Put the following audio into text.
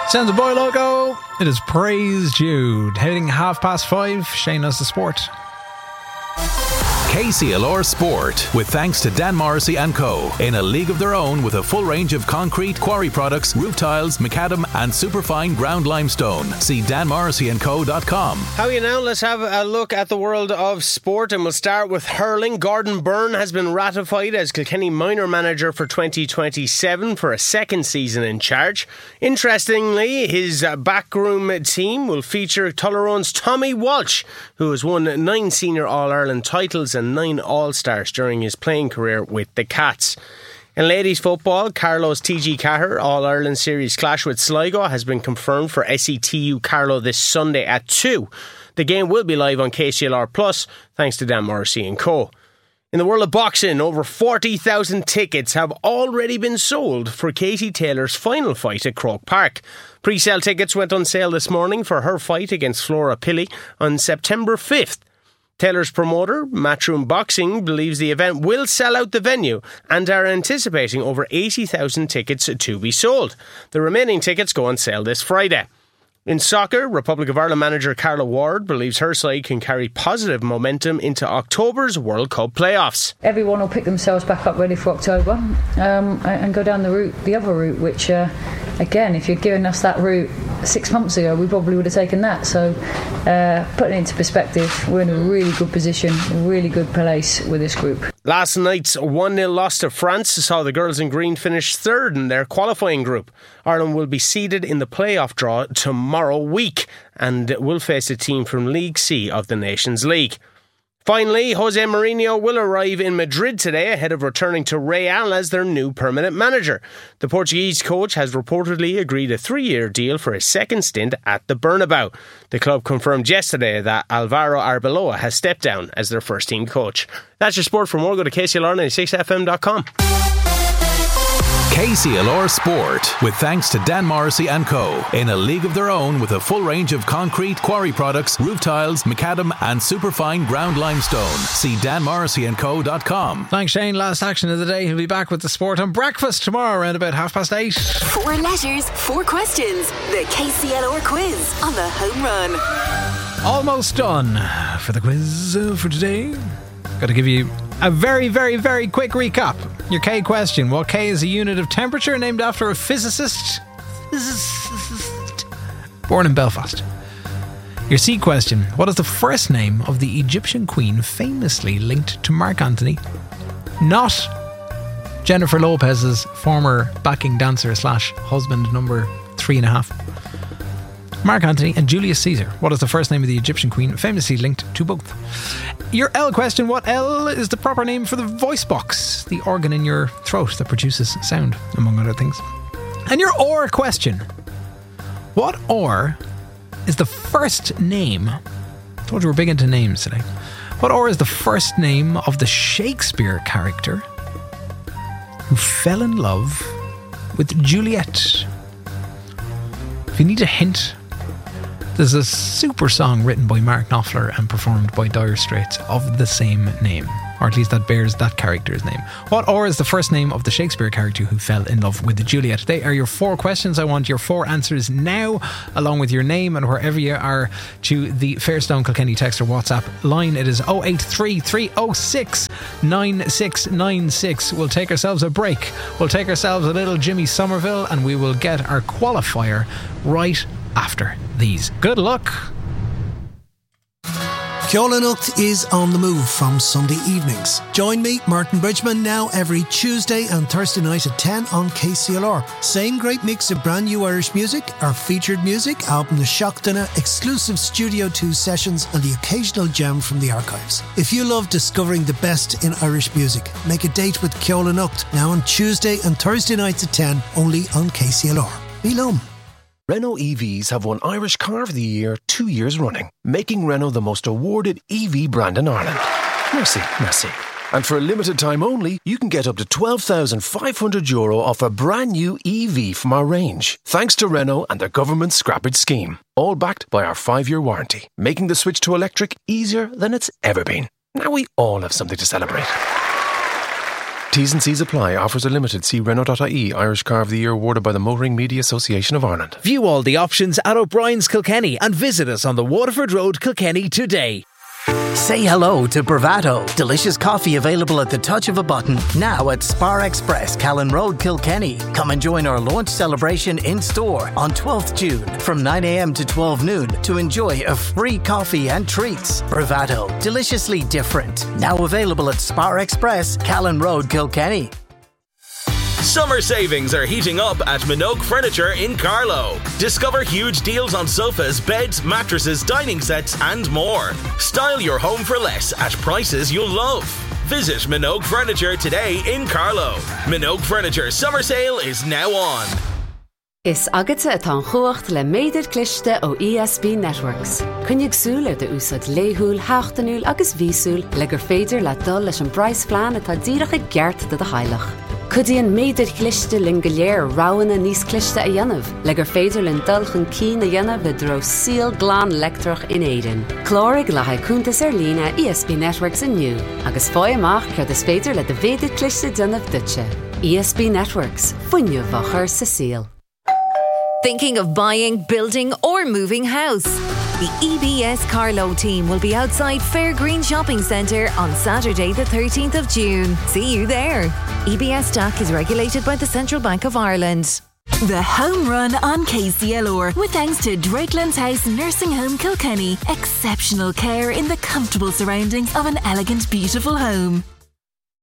Sounds a Boy logo. It is Praise Jude. Heading 5:30. Shane knows the sport. KCLR Sport, with thanks to Dan Morrissey & Co. In a league of their own with a full range of concrete, quarry products, roof tiles, macadam and superfine ground limestone. See danmorrisseyandco.com. How are you now? Let's have a look at the world of sport, and we'll start with hurling. Gordon Byrne has been ratified as Kilkenny minor manager for 2027 for a second season in charge. Interestingly, his backroom team will feature Tullaroan's Tommy Walsh, who has won 9 senior All-Ireland titles and 9 All-Stars during his playing career with the Cats. In ladies football, Carlow's TG Cahir All-Ireland Series clash with Sligo has been confirmed for SETU Carlow this Sunday at 2. The game will be live on KCLR Plus, thanks to Dan Morrissey & Co. In the world of boxing, over 40,000 tickets have already been sold for Katie Taylor's final fight at Croke Park. Pre-sale tickets went on sale this morning for her fight against Flora Pilley on September 5th. Taylor's promoter, Matchroom Boxing, believes the event will sell out the venue and are anticipating over 80,000 tickets to be sold. The remaining tickets go on sale this Friday. In soccer, Republic of Ireland manager Carla Ward believes her side can carry positive momentum into October's World Cup playoffs. Everyone will pick themselves back up ready for October and go down the other route, which again, if you'd given us that route 6 months ago, we probably would have taken that. So putting it into perspective, we're in a really good position, a really good place with this group. Last night's 1-0 loss to France saw the girls in green finish third in their qualifying group. Ireland will be seeded in the playoff draw tomorrow week and will face a team from League C of the Nations League. Finally, Jose Mourinho will arrive in Madrid today ahead of returning to Real as their new permanent manager. The Portuguese coach has reportedly agreed a 3-year deal for his second stint at the Bernabeu. The club confirmed yesterday that Alvaro Arbeloa has stepped down as their first team coach. That's your sport. For more, go to KCLR96fm.com. KCLR Sport, with thanks to Dan Morrissey & Co. In a league of their own with a full range of concrete, quarry products, roof tiles, macadam and superfine ground limestone. See danmorrisseyandco.com. Thanks, Shane. Last action of the day. He'll be back with the sport on breakfast tomorrow around about 8:30. 4 letters, 4 questions. The KCLR quiz on the home run. Almost done for the quiz for today. Got to give you a very, very, very quick recap. Your K question. What K is a unit of temperature named after a physicist born in Belfast? Your C question. What is the first name of the Egyptian queen famously linked to Mark Antony? Not Jennifer Lopez's former backing dancer / husband number 3.5. Mark Antony and Julius Caesar. What is the first name of the Egyptian queen famously linked to both? Your L question. What L is the proper name for the voice box, the organ in your throat that produces sound, among other things? And your OR question. What OR is the first name? I told you we're big into names today. What OR is the first name of the Shakespeare character who fell in love with Juliet? If you need a hint, there's a super song written by Mark Knopfler and performed by Dire Straits of the same name, or at least that bears that character's name. What or is the first name of the Shakespeare character who fell in love with Juliet? They are your 4 questions. I want your 4 answers now, along with your name and wherever you are, to the Fairstone Kilkenny text or WhatsApp line. It is 083 306 9696. We'll take ourselves a break. We'll take ourselves a little Jimmy Somerville, and we will get our qualifier right after these. Good luck. Ceola Nucht is on the move from Sunday evenings. Join me, Martin Bridgman, now every Tuesday and Thursday night at 10 on KCLR. Same great mix of brand new Irish music, our featured music, album The Seachtaine, exclusive Studio 2 sessions and the occasional gem from the archives. If you love discovering the best in Irish music, make a date with Ceola Nucht now on Tuesday and Thursday nights at 10, only on KCLR. Be lum. Renault EVs have won Irish Car of the Year 2 years running, making Renault the most awarded EV brand in Ireland. Merci, merci. And for a limited time only, you can get up to €12,500 off a brand new EV from our range, thanks to Renault and their government scrappage scheme. All backed by our 5-year warranty, making the switch to electric easier than it's ever been. Now we all have something to celebrate. T's and C's apply. Offers are limited. See Renault.ie. Irish Car of the Year awarded by the Motoring Media Association of Ireland. View all the options at O'Brien's Kilkenny and visit us on the Waterford Road, Kilkenny today. Say hello to Bravado. Delicious coffee available at the touch of a button. Now at Spar Express, Callan Road, Kilkenny. Come and join our launch celebration in store on 12th June from 9 a.m. to 12 noon to enjoy a free coffee and treats. Bravado, deliciously different. Now available at Spar Express, Callan Road, Kilkenny. Summer savings are heating up at Minogue Furniture in Carlow. Discover huge deals on sofas, beds, mattresses, dining sets and more. Style your home for less at prices you'll love. Visit Minogue Furniture today in Carlow. Minogue Furniture Summer Sale is now on. Is agata atá chuacht le méidir cliste ó ESB Networks. Cynnig súl de úsad léhúl, háchtanúl agus vísúl le gur féidir le dul leis an Bryce plan atá díreach a gceart de heilech. Cudíon méidir cliste lin go léir ráhanna níos cliste a dhéanamh, le gur féidir lin dulchan cín a dhéanamh a dro síl glán lectrach in éidean. Clórig le haicúntas lína ESB Networks inniu, agus fáil amach chuir is féidir le de bhéidir cliste déanamh dutse. ESB Networks, fuinneamh vachar sa síl. Thinking of buying, building or moving house? The EBS Carlow team will be outside Fairgreen Shopping Centre on Saturday the 13th of June. See you there. EBS DAC is regulated by the Central Bank of Ireland. The Home Run on KCLR with thanks to Drakelands House Nursing Home Kilkenny. Exceptional care in the comfortable surroundings of an elegant, beautiful home.